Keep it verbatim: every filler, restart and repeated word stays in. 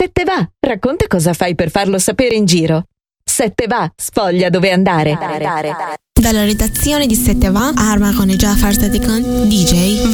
Sette va, racconta cosa fai per farlo sapere in giro. Sette va, sfoglia dove andare. Dalla redazione di Sette va, Arma con Jafar Sadikan, D J